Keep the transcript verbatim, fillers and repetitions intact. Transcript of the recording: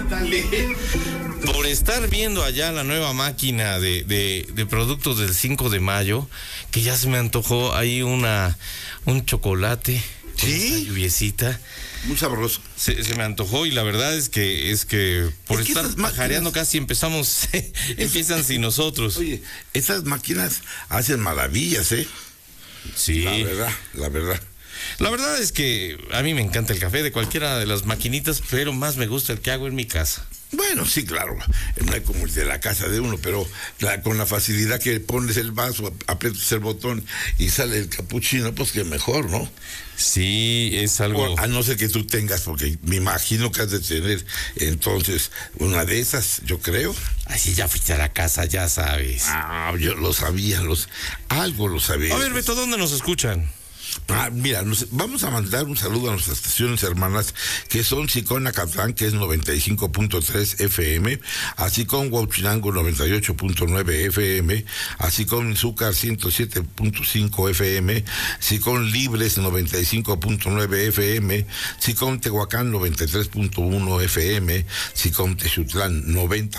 Ándale. Por estar viendo allá la nueva máquina de, de, de productos del cinco de mayo, que ya se me antojó ahí una un chocolate. Sí. Lluviecita. Muy sabroso. Se, se me antojó y la verdad es que es que por es que estar pajareando casi empezamos, empiezan sin nosotros. Oye, esas máquinas hacen maravillas, ¿eh? Sí. La verdad, la verdad. La verdad es que a mí me encanta el café de cualquiera de las maquinitas, pero más me gusta el que hago en mi casa. Bueno, sí, claro, no hay como el de la casa de uno, pero la, con la facilidad que pones el vaso, aprietas el botón y sale el capuchino, pues que mejor, ¿no? Sí, es algo... O, a no ser que tú tengas, porque me imagino que has de tener entonces una de esas, yo creo. Así ya fuiste a la casa, ya sabes. Ah, yo lo sabía, los, algo lo sabía. A ver, Beto, ¿dónde nos escuchan? Ah, mira, nos, vamos a mandar un saludo a nuestras estaciones hermanas, que son Sicón Acatlán, que es noventa y cinco punto tres F M, así con Huauchinango noventa y ocho punto nueve F M, así con Izúcar ciento siete punto cinco F M, Sicón Libres noventa y cinco punto nueve F M, Sicón Tehuacán noventa y tres punto uno F M, Sicón Texutlán noventa